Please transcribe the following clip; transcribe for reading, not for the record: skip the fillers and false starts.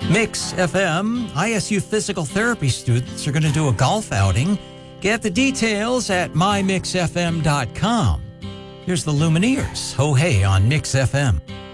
Mix FM, ISU physical therapy students are going to do a golf outing. Get the details at mymixfm.com. Here's the Lumineers, Ho Hey on Mix FM.